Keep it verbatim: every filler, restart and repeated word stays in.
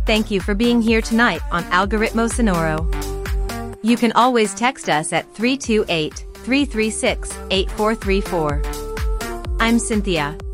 thank you for being here tonight on Algoritmo Sonoro. You can always text us at three two eight, three three six, eight four three four. I'm Cynthia,